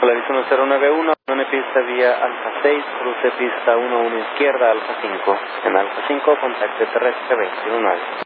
Polaris 1091, abandone pista vía Alfa 6, cruce pista 11 izquierda, Alfa 5. En Alfa 5, contacte terrestre 219.